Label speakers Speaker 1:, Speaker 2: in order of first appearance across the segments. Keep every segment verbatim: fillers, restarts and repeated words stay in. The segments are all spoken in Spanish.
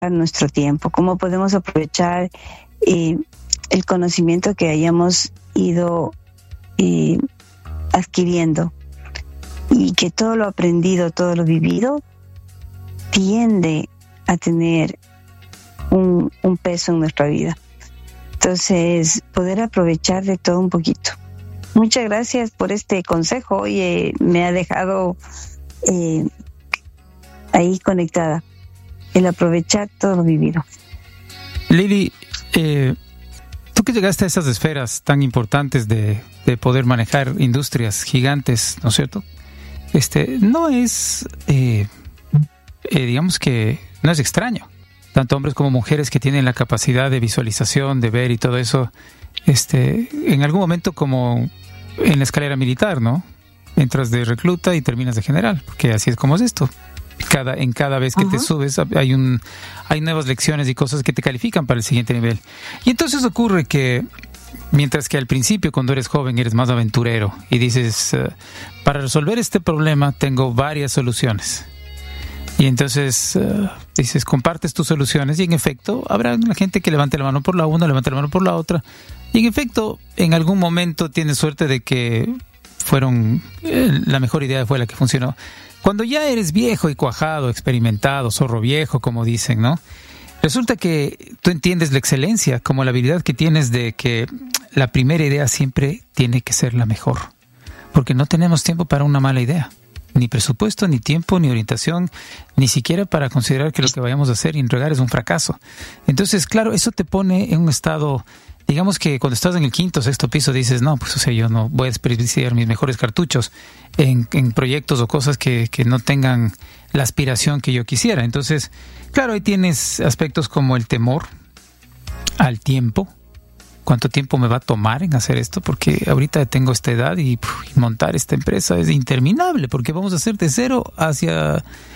Speaker 1: nuestro tiempo, cómo podemos aprovechar eh, el conocimiento que hayamos ido eh, adquiriendo, y que todo lo aprendido, todo lo vivido tiende a tener un, un peso en nuestra vida. Entonces, poder aprovechar de todo un poquito. Muchas gracias por este consejo. Oye, me ha dejado eh, ahí conectada. El aprovechar todo lo vivido.
Speaker 2: Lili, eh, tú que llegaste a esas esferas tan importantes de, de poder manejar industrias gigantes, ¿no es cierto? Este, no es, eh, eh, digamos que no es extraño. Tanto hombres como mujeres que tienen la capacidad de visualización, de ver y todo eso, este, en algún momento como en la escalera militar, ¿no? Entras de recluta y terminas de general, porque así es como es esto. Cada, en cada vez que uh-huh. te subes hay un hay nuevas lecciones y cosas que te califican para el siguiente nivel. Y entonces ocurre que mientras que al principio, cuando eres joven, eres más aventurero y dices, uh, para resolver este problema tengo varias soluciones. Y entonces uh, dices, compartes tus soluciones, y en efecto habrá la gente que levante la mano por la una, levante la mano por la otra, y en efecto en algún momento tienes suerte de que fueron eh, la mejor idea fue la que funcionó. Cuando ya eres viejo y cuajado, experimentado, zorro viejo, como dicen, ¿no? Resulta que tú entiendes la excelencia como la habilidad que tienes de que la primera idea siempre tiene que ser la mejor. Porque no tenemos tiempo para una mala idea. Ni presupuesto, ni tiempo, ni orientación, ni siquiera para considerar que lo que vayamos a hacer y entregar es un fracaso. Entonces, claro, eso te pone en un estado, digamos que cuando estás en el quinto o sexto piso dices, no, pues o sea, yo no voy a desperdiciar mis mejores cartuchos en, en proyectos o cosas que, que no tengan la aspiración que yo quisiera. Entonces, claro, ahí tienes aspectos como el temor al tiempo. ¿Cuánto tiempo me va a tomar en hacer esto? Porque ahorita tengo esta edad y, y montar esta empresa es interminable, porque vamos a hacer de cero hacia...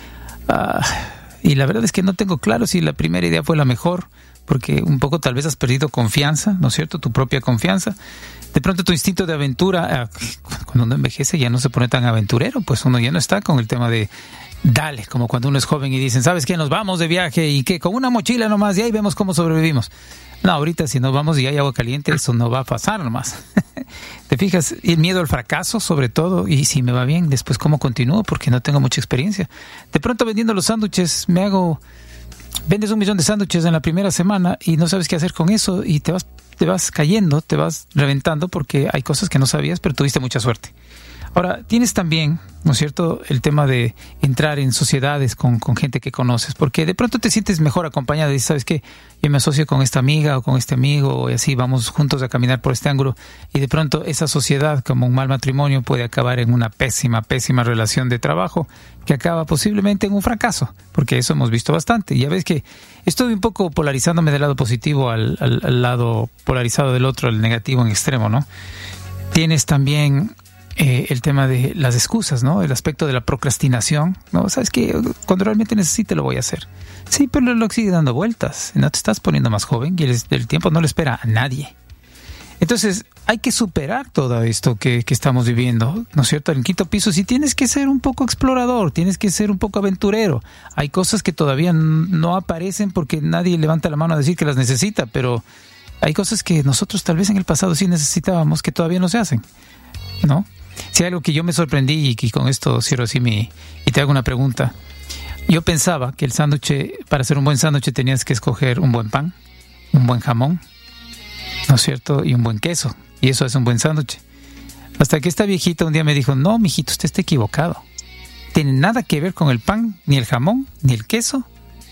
Speaker 2: Uh, y la verdad es que no tengo claro si la primera idea fue la mejor, porque un poco tal vez has perdido confianza, ¿no es cierto? Tu propia confianza. De pronto tu instinto de aventura, cuando uno envejece ya no se pone tan aventurero, pues uno ya no está con el tema de dale, como cuando uno es joven y dicen, ¿sabes qué? Nos vamos de viaje y que con una mochila nomás y ahí vemos cómo sobrevivimos. No, ahorita si nos vamos y hay agua caliente, eso no va a pasar nomás. ¿Te fijas? Y el miedo al fracaso, sobre todo, y si me va bien, después cómo continúo, porque no tengo mucha experiencia. De pronto vendiendo los sándwiches, me hago... Vendes un millón de sándwiches en la primera semana y no sabes qué hacer con eso y te vas, te vas cayendo, te vas reventando porque hay cosas que no sabías, pero tuviste mucha suerte. Ahora, tienes también, ¿no es cierto?, el tema de entrar en sociedades con, con gente que conoces, porque de pronto te sientes mejor acompañado y dices, ¿sabes qué? Yo me asocio con esta amiga o con este amigo y así vamos juntos a caminar por este ángulo, y de pronto esa sociedad, como un mal matrimonio, puede acabar en una pésima, pésima relación de trabajo que acaba posiblemente en un fracaso, porque eso hemos visto bastante. Ya ves que estoy un poco polarizándome del lado positivo al, al, al lado polarizado del otro, el negativo en extremo, ¿no? Tienes también... Eh, el tema de las excusas, ¿no? El aspecto de la procrastinación, ¿no? ¿Sabes qué? Cuando realmente necesite lo voy a hacer. Sí, pero lo sigue dando vueltas. No te estás poniendo más joven y el, el tiempo no le espera a nadie. Entonces, hay que superar todo esto que, que estamos viviendo, ¿no es cierto? En el quinto piso sí tienes que ser un poco explorador, tienes que ser un poco aventurero. Hay cosas que todavía no aparecen porque nadie levanta la mano a decir que las necesita, pero hay cosas que nosotros tal vez en el pasado sí necesitábamos que todavía no se hacen, ¿no? Si hay algo que yo me sorprendí y que con esto cierro así mi, y te hago una pregunta. Yo pensaba que el sándwich, para hacer un buen sándwich tenías que escoger un buen pan, un buen jamón, ¿no es cierto? Y un buen queso. Y eso es un buen sándwich. Hasta que esta viejita un día me dijo, no, mijito, usted está equivocado. Tiene nada que ver con el pan, ni el jamón, ni el queso.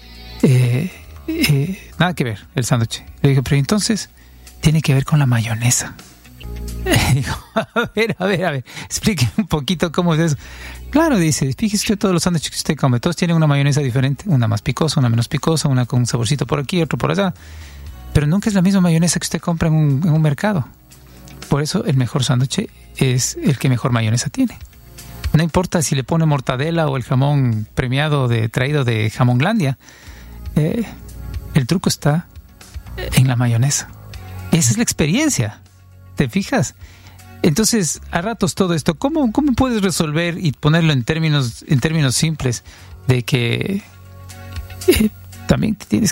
Speaker 2: Eh, eh, nada que ver el sándwich. Le dije, pero entonces tiene que ver con la mayonesa. Digo, a ver, a ver, a ver, explique un poquito cómo es eso. Claro, dice, fíjese que todos los sándwiches que usted come, todos tienen una mayonesa diferente, una más picosa, una menos picosa, una con un saborcito por aquí, otro por allá, pero nunca es la misma mayonesa que usted compra en un, en un mercado. Por eso el mejor sándwich es el que mejor mayonesa tiene. No importa si le pone mortadela o el jamón premiado de traído de Jamonglandia, eh, el truco está en la mayonesa. Esa es la experiencia. ¿Te fijas? Entonces, a ratos todo esto, ¿cómo, cómo puedes resolver y ponerlo en términos, en términos simples de que eh, también tienes